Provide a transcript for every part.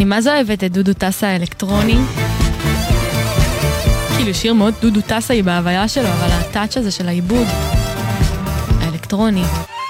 אני מה זה אוהבת את דודו טסה האלקטרוני. כאילו שיר מאוד דודו טסה היא בהוויה שלו, אבל הטאץ' הזה של העיבוד האלקטרוני.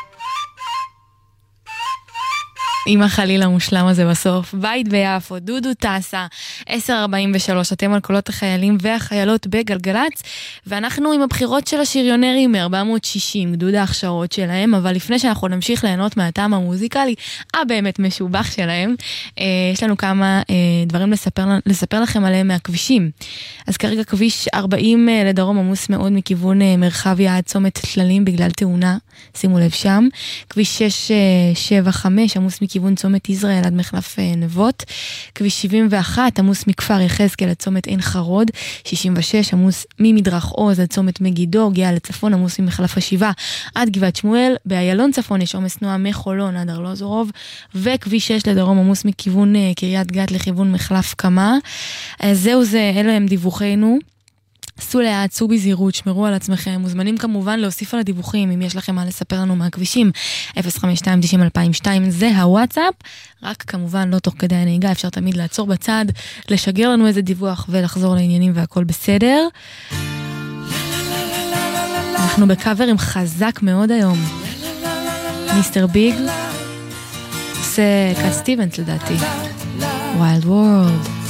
עם החליל המושלם הזה בסוף. בית ביפו, דודו טסה, 10:43, אתם על קולות החיילים והחיילות בגלגלץ, ואנחנו עם הבחירות של השריונרים מ-460, גדוד ההכשרות שלהם, אבל לפני שאנחנו נמשיך ליהנות מהטעם המוזיקלי, באמת משובח שלהם, יש לנו כמה דברים לספר לכם עליהם מהכבישים. אז כרגע כביש 40 לדרום עמוס מאוד מכיוון מרחביה עד צומת תללים בגלל תאונה, שימו לב שם. כביש 675 עמוס מכיוון צומת ישראל עד מחלף נבות. כביש 71 עמוס מכפר יחזקאל עד צומת עין חרוד. 66 עמוס ממדרך עוז עד צומת מגידו, הגיע לצפון עמוס ממחלף השבעה עד גבעת שמואל. באיילון צפון יש עומס תנועה מחולון עד ארלוזורוב, וכביש 6 לדרום עמוס מכיוון קריית גת לכיוון מחלף קמה. זהו זה, אלה הם דיווחנו. עשו לאט, עשו בזהירות, שמרו על עצמכם, מוזמנים כמובן להוסיף על הדיווחים, אם יש לכם מה לספר לנו מהכבישים, 052-90-2002, זה הוואטסאפ, רק כמובן לא תוך כדי הנהיגה, אפשר תמיד לעצור בצד, לשגר לנו איזה דיווח ולחזור לעניינים והכל בסדר. אנחנו בקאברים חזק מאוד היום. מיסטר ביג, עושה קאט סטיבנס לדעתי. Wild World.